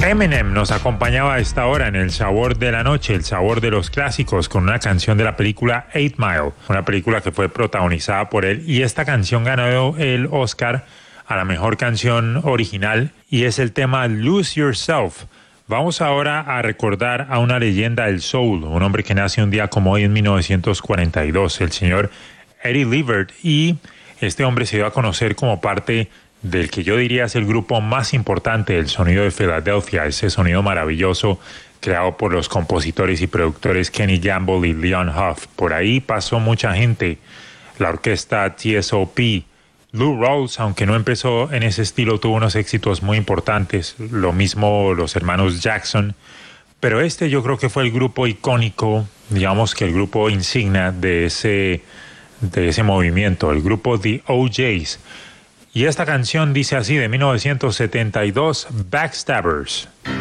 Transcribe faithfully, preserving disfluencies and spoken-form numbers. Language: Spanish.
Eminem nos acompañaba a esta hora en el sabor de la noche, el sabor de los clásicos, con una canción de la película Eight Mile, una película que fue protagonizada por él, y esta canción ganó el Oscar a la mejor canción original y es el tema Lose Yourself. Vamos ahora a recordar a una leyenda del soul, un hombre que nace un día como hoy en mil novecientos cuarenta y dos, el señor Eddie Lever, y este hombre se dio a conocer como parte del que yo diría es el grupo más importante del sonido de Filadelfia, ese sonido maravilloso creado por los compositores y productores Kenny Gamble y Leon Huff. Por ahí pasó mucha gente, la orquesta T S O P, Lou Rawls, aunque no empezó en ese estilo, tuvo unos éxitos muy importantes, lo mismo los hermanos Jackson, pero este yo creo que fue el grupo icónico, digamos que el grupo insignia de ese, de ese movimiento, el grupo The O Js. Y esta canción dice así, de mil novecientos setenta y dos, Backstabbers.